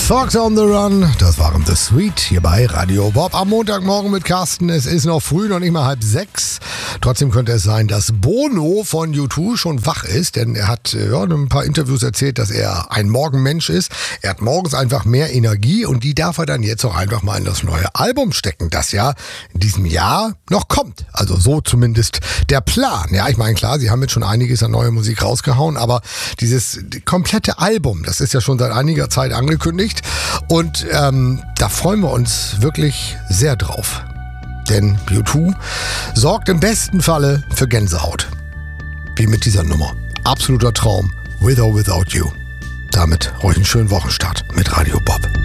Fox on the Run, das waren The Sweet hier bei Radio Bob am Montagmorgen mit Carsten. Es ist noch früh, noch nicht mal 5:30. Trotzdem könnte es sein, dass Bono von U2 schon wach ist, denn er hat in ein paar Interviews erzählt, dass er ein Morgenmensch ist. Er hat morgens einfach mehr Energie und die darf er dann jetzt auch einfach mal in das neue Album stecken, das ja in diesem Jahr noch kommt. Also so zumindest der Plan. Ja, ich meine, klar, sie haben jetzt schon einiges an neuer Musik rausgehauen, aber dieses komplette Album, das ist ja schon seit einiger Zeit angekündigt. Und da freuen wir uns wirklich sehr drauf. Denn U2 sorgt im besten Falle für Gänsehaut. Wie mit dieser Nummer. Absoluter Traum. With or Without You. Damit euch einen schönen Wochenstart mit Radio Bob.